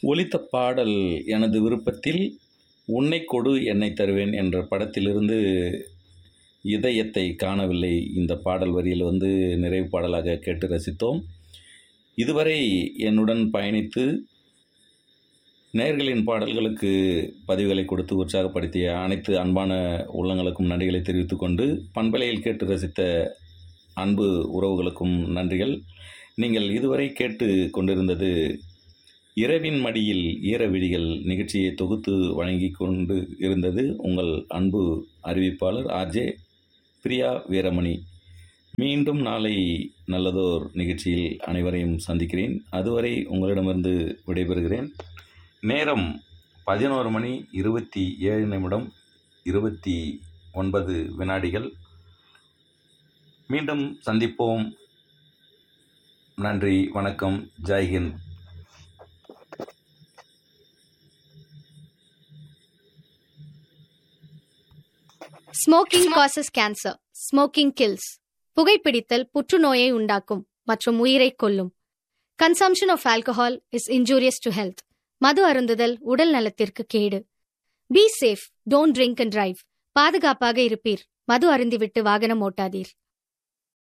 ஒலித்த பாடல் எனது விருப்பத்தில் உன்னை கொடு என்னை தருவேன் என்ற படத்திலிருந்து இதயத்தை காணவில்லை இந்த பாடல் வரியில் நிறைவு பாடலாக கேட்டு ரசித்தோம். இதுவரை என்னுடன் பயணித்து நேயர்களின் பாடல்களுக்கு பதிவுகளை கொடுத்து உற்சாகப்படுத்திய அனைத்து அன்பான உள்ளங்களுக்கும் நன்றிகளை தெரிவித்துக் கொண்டு பண்பலையில் கேட்டு ரசித்த அன்பு உறவுகளுக்கும் நன்றிகள். நீங்கள் இதுவரை கேட்டு கொண்டிருந்தது இரவின் மடியில் ஈரவிழிகள் நிகழ்ச்சியை தொகுத்து வழங்கி கொண்டு இருந்தது உங்கள் அன்பு அறிவிப்பாளர் ஆர்ஜே பிரியா வீரமணி. மீண்டும் நாளை நல்லதோர் நிகழ்ச்சியில் அனைவரையும் சந்திக்கிறேன். அதுவரை உங்களிடமிருந்து விடைபெறுகிறேன். நேரம் 11:27:29. மீண்டும் சந்திப்போம். நன்றி, வணக்கம், ஜெய்ஹிந்த். Smoking causes cancer. Smoking kills. புகைப்பிடித்தல் புற்றுநோயை உண்டாக்கும் மற்றும் உயிரை கொல்லும். Consumption of alcohol is injurious to health. மது அருந்துதல் உடல் நலத்திற்கு கேடு. Be safe, don't drink and drive. பாதுகாப்பாக இருப்பீர். மது அருந்திவிட்டு வாகனம் ஓட்டாதீர்.